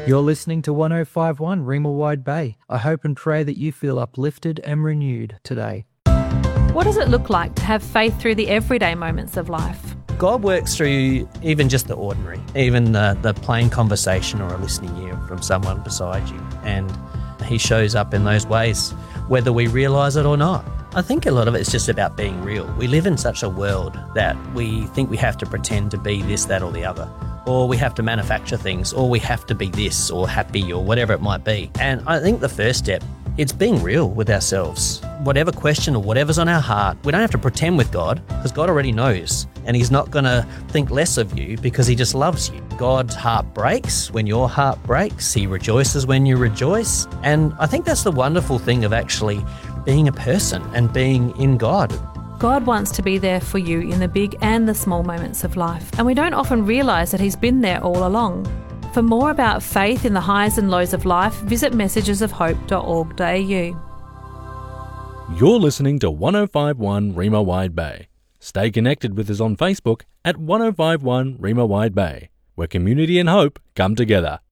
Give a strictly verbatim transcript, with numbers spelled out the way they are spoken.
You're listening to one oh five point one Rima Wide Bay. I hope and pray that you feel uplifted and renewed today. What does it look like to have faith through the everyday moments of life? God works through even just the ordinary, even the, the plain conversation or a listening ear from someone beside you. And he shows up in those ways, whether we realise it or not. I think a lot of it's just about being real. We live in such a world that we think we have to pretend to be this, that or the other. Or we have to manufacture things, or we have to be this or happy or whatever it might be. And I think the first step, it's being real with ourselves. Whatever question or whatever's on our heart, we don't have to pretend with God because God already knows. And he's not going to think less of you because he just loves you. God's heart breaks when your heart breaks. He rejoices when you rejoice. And I think that's the wonderful thing of actually being a person and being in God. God wants to be there for you in the big and the small moments of life, and we don't often realise that he's been there all along. For more about faith in the highs and lows of life, visit messages of hope dot org dot a u. You're listening to one oh five point one Rima Wide Bay. Stay connected with us on Facebook at one oh five point one Rima Wide Bay, where community and hope come together.